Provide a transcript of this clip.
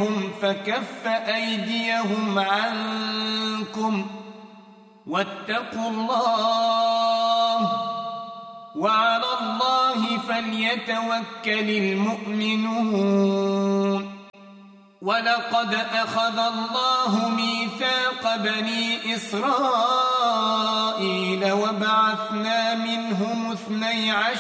أيديهم فكف أيديهم عنكم واتقوا الله وعلى الله فليتوكل المؤمنون. ولقد أخذ الله ميثاق بني إسرائيل وبعثنا منهم 12